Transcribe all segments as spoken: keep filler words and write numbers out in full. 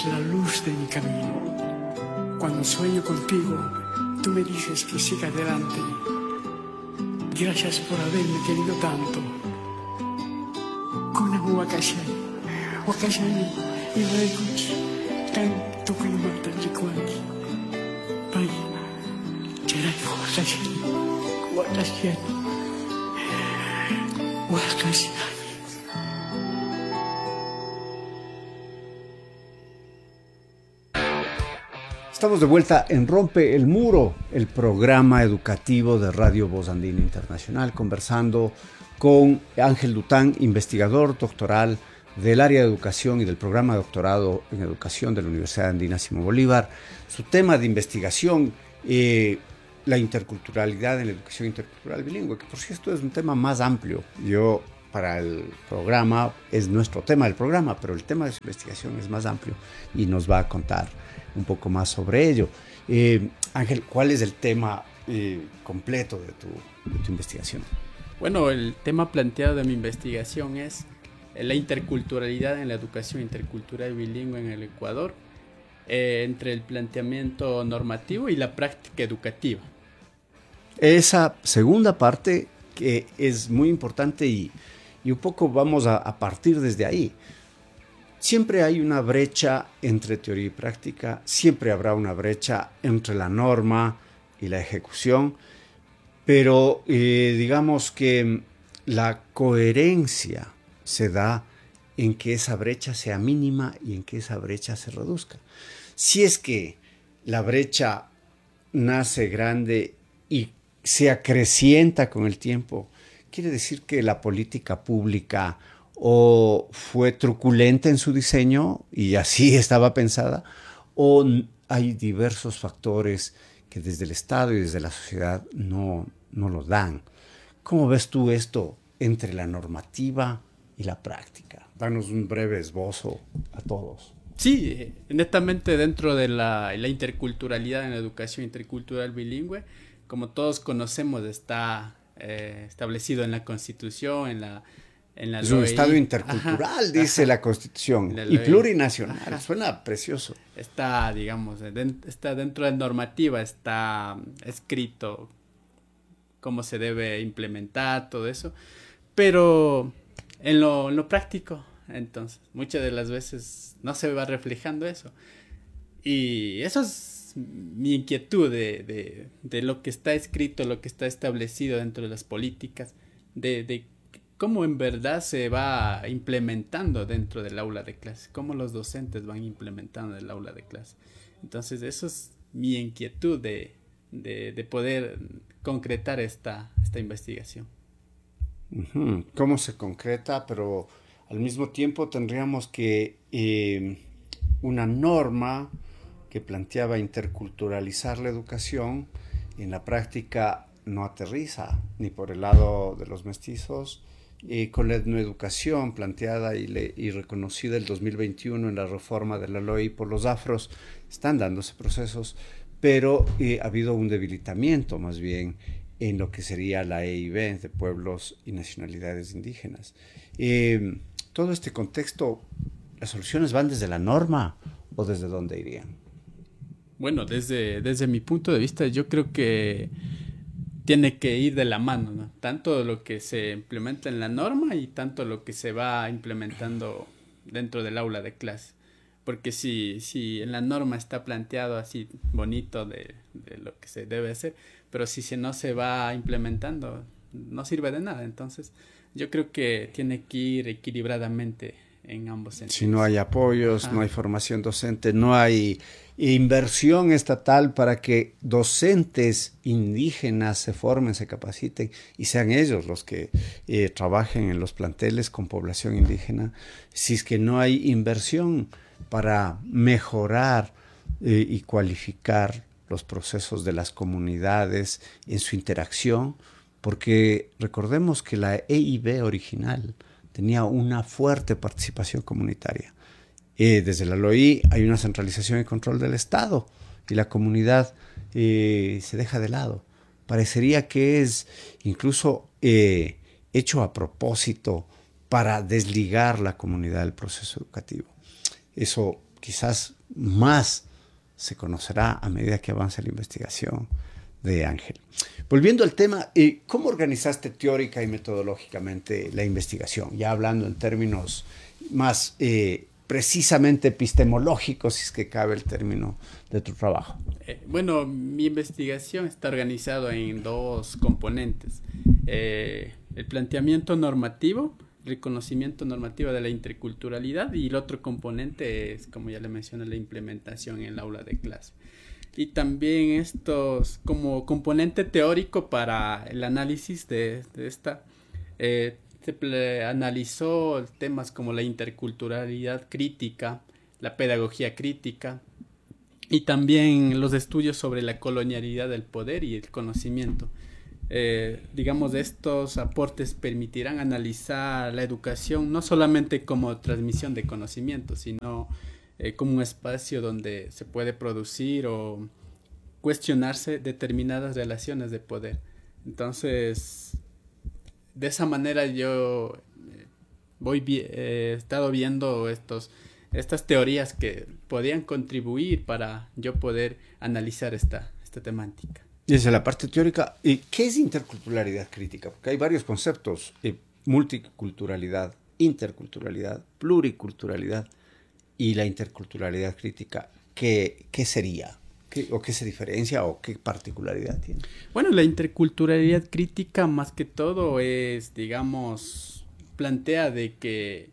eres la luz de mi camino. Cuando sueño contigo, tú me dices que siga adelante. Gracias por haberme querido tanto. Kuna wakashani, wakashani, iwaikuchi, tanto que mata rikwani. Pai, cherai wakashani, wakashani, wakashani. Estamos de vuelta en Rompe el Muro, el programa educativo de Radio Voz Andina Internacional, conversando con Ángel Dután, investigador doctoral del área de educación y del programa de doctorado en educación de la Universidad Andina Simón Bolívar. Su tema de investigación, eh, la interculturalidad en la educación intercultural bilingüe, que por cierto es un tema más amplio. Yo, para el programa, es nuestro tema del programa, pero el tema de su investigación es más amplio y nos va a contar un poco más sobre ello. Eh, Ángel, ¿cuál es el tema eh, completo de tu, de tu investigación? Bueno, el tema planteado de mi investigación es la interculturalidad en la educación intercultural bilingüe en el Ecuador, eh, entre el planteamiento normativo y la práctica educativa. Esa segunda parte que es muy importante y, y un poco vamos a, a partir desde ahí. Siempre hay una brecha entre teoría y práctica, siempre habrá una brecha entre la norma y la ejecución, pero eh, digamos que la coherencia se da en que esa brecha sea mínima y en que esa brecha se reduzca. Si es que la brecha nace grande y se acrecienta con el tiempo, quiere decir que la política pública o fue truculenta en su diseño y así estaba pensada, o hay diversos factores que desde el Estado y desde la sociedad no, no lo dan. ¿Cómo ves tú esto entre la normativa y la práctica? Danos un breve esbozo a todos. Sí, netamente dentro de la, la interculturalidad en la educación intercultural bilingüe, como todos conocemos, está eh, establecido en la Constitución, en la En la es un Estado intercultural, ajá, dice ajá, la Constitución, la y plurinacional, ajá, suena precioso. Está, digamos, está dentro de la normativa, está escrito cómo se debe implementar, todo eso, pero en lo, en lo práctico, entonces, muchas de las veces no se va reflejando eso. Y eso es mi inquietud de, de, de lo que está escrito, lo que está establecido dentro de las políticas, de, de cómo en verdad se va implementando dentro del aula de clase, cómo los docentes van implementando el aula de clase. Entonces, eso es mi inquietud de, de, de poder concretar esta, esta investigación. Uh-huh. ¿Cómo se concreta? Pero al mismo tiempo tendríamos que eh, una norma que planteaba interculturalizar la educación, en la práctica no aterriza ni por el lado de los mestizos, y con la etnoeducación planteada y, le, y reconocida el dos mil veintiuno en la reforma de la L O I por los afros, están dándose procesos, pero eh, ha habido un debilitamiento más bien en lo que sería la E I B de pueblos y nacionalidades indígenas. Eh, todo este contexto, ¿las soluciones van desde la norma o desde dónde irían? Bueno, desde, desde mi punto de vista, yo creo que tiene que ir de la mano, ¿no? Tanto lo que se implementa en la norma y tanto lo que se va implementando dentro del aula de clase. Porque si, si en la norma está planteado así bonito de, de lo que se debe hacer, pero si se, no se va implementando, no sirve de nada. Entonces, yo creo que tiene que ir equilibradamente en ambos sentidos. Si no hay apoyos, Ajá. no hay formación docente, no hay inversión estatal para que docentes indígenas se formen, se capaciten y sean ellos los que eh, trabajen en los planteles con población indígena, si es que no hay inversión para mejorar eh, y cualificar los procesos de las comunidades en su interacción, porque recordemos que la E I B original tenía una fuerte participación comunitaria. Eh, desde la L O I hay una centralización y control del Estado y la comunidad eh, se deja de lado. Parecería que es incluso eh, hecho a propósito para desligar la comunidad del proceso educativo. Eso quizás más se conocerá a medida que avance la investigación de Ángel. Volviendo al tema, eh, ¿cómo organizaste teórica y metodológicamente la investigación? Ya hablando en términos más eh, precisamente epistemológicos, si es que cabe el término de tu trabajo. Eh, bueno, mi investigación está organizada en dos componentes. Eh, el planteamiento normativo, el conocimiento normativo de la interculturalidad, y el otro componente es, como ya le mencioné, la implementación en el aula de clase. Y también estos como componente teórico para el análisis de, de esta, eh, se analizó temas como la interculturalidad crítica, la pedagogía crítica y también los estudios sobre la colonialidad del poder y el conocimiento. Eh, digamos, estos aportes permitirán analizar la educación no solamente como transmisión de conocimiento, sino eh, como un espacio donde se puede producir o cuestionarse determinadas relaciones de poder. Entonces, de esa manera yo eh, voy eh, he estado viendo estos estas teorías que podían contribuir para yo poder analizar esta, esta temática. Desde la parte teórica, ¿qué es interculturalidad crítica? Porque hay varios conceptos, eh, multiculturalidad, interculturalidad, pluriculturalidad y la interculturalidad crítica. ¿Qué, qué sería? ¿Qué, ¿O qué se diferencia o qué particularidad tiene? Bueno, la interculturalidad crítica más que todo es, digamos, plantea de que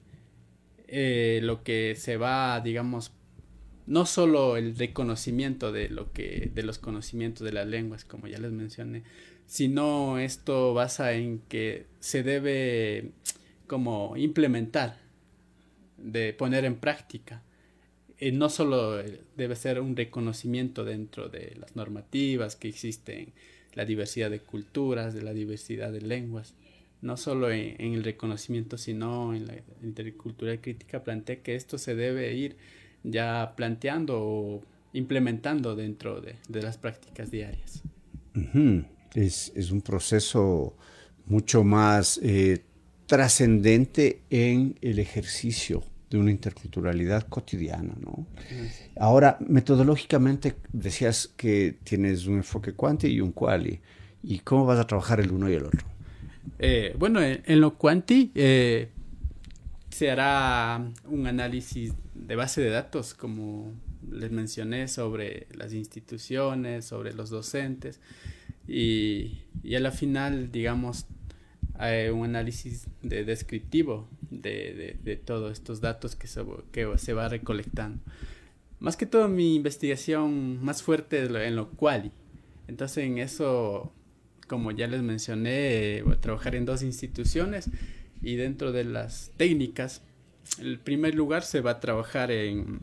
eh, lo que se va, digamos, no solo el reconocimiento de lo que de los conocimientos de las lenguas, como ya les mencioné, sino esto basa en que se debe como implementar, de poner en práctica. Eh, no solo debe ser un reconocimiento dentro de las normativas que existen, la diversidad de culturas, de la diversidad de lenguas, no solo en, en el reconocimiento, sino en la intercultural crítica plantea que esto se debe ir ya planteando o implementando dentro de, de las prácticas diarias. Uh-huh. Es, es un proceso mucho más eh, trascendente en el ejercicio de una interculturalidad cotidiana, ¿no? Sí. Ahora, metodológicamente decías que tienes un enfoque cuanti y un quali. ¿Y cómo vas a trabajar el uno y el otro? Eh, bueno, en, en lo cuanti eh, se hará un análisis de base de datos, como les mencioné, sobre las instituciones, sobre los docentes, y, y a la final, digamos, hay un análisis de descriptivo de, de, de todos estos datos que se, que se va recolectando. Más que todo, mi investigación más fuerte es en lo quali. Entonces, en eso, como ya les mencioné, voy a trabajar en dos instituciones, y dentro de las técnicas, en primer lugar se va a trabajar en,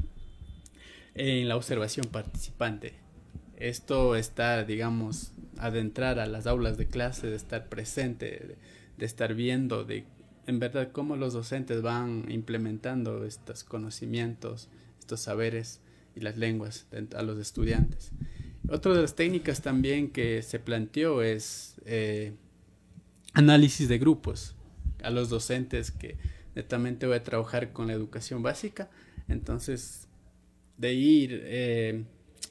en la observación participante. Esto está, digamos, adentrar a las aulas de clase, de estar presente, de, de estar viendo de, en verdad, cómo los docentes van implementando estos conocimientos, estos saberes y las lenguas a los estudiantes. Otra de las técnicas también que se planteó es eh, análisis de grupos. A los docentes que netamente voy a trabajar con la educación básica, entonces de ir eh,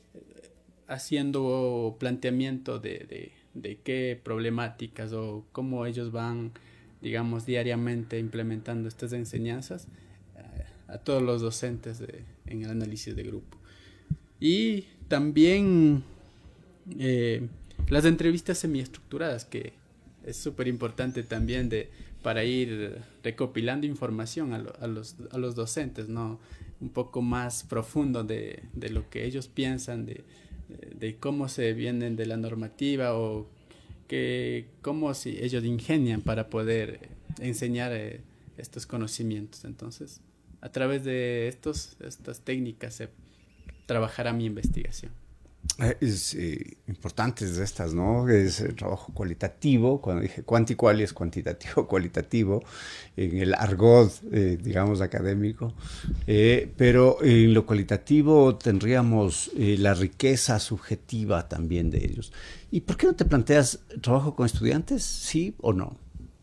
haciendo planteamiento de, de, de qué problemáticas o cómo ellos van, digamos, diariamente implementando estas enseñanzas eh, a todos los docentes de, en el análisis de grupo. Y también eh, las entrevistas semiestructuradas, que es súper importante también de para ir recopilando información a, lo, a, los, a los docentes, ¿no? Un poco más profundo de, de lo que ellos piensan, de, de cómo se vienen de la normativa o que, cómo si ellos ingenian para poder enseñar eh, estos conocimientos. Entonces, a través de estos, estas técnicas se trabajará mi investigación. Es eh, importantes de estas, ¿no? Es el trabajo cualitativo. Cuando dije cuanti-quali es cuantitativo, cualitativo, en el argot, eh, digamos, académico. Eh, pero en lo cualitativo tendríamos eh, la riqueza subjetiva también de ellos. ¿Y por qué no te planteas trabajo con estudiantes, sí o no?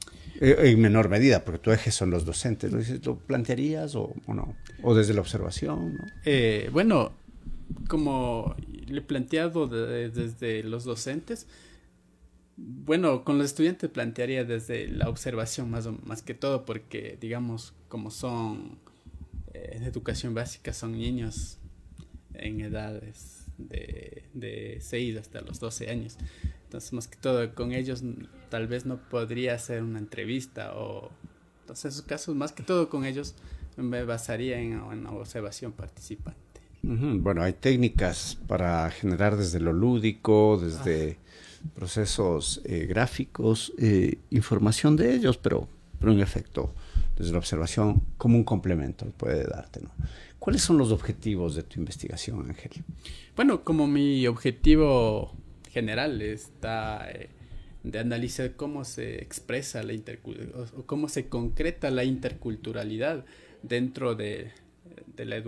Eh, en menor medida, porque tu eje son los docentes. ¿Lo, dices, ¿lo plantearías o, o no? ¿O desde la observación? ¿No? Eh, bueno, como le he planteado de, desde los docentes, bueno, con los estudiantes plantearía desde la observación más, o, más que todo, porque digamos, como son eh, de educación básica, son niños en edades de, de seis hasta los doce años. Entonces, más que todo, con ellos tal vez no podría hacer una entrevista o... Entonces, en esos casos, más que todo con ellos, me basaría en una observación participante. Uh-huh. Bueno, hay técnicas para generar desde lo lúdico, desde ah. procesos eh, gráficos, eh, información de ellos, pero, pero en efecto, desde la observación, como un complemento puede darte, ¿no? ¿Cuáles son los objetivos de tu investigación, Ángel? Bueno, como mi objetivo general está eh, de analizar cómo se expresa la interculturalidad o cómo se concreta la interculturalidad dentro de, de la educación.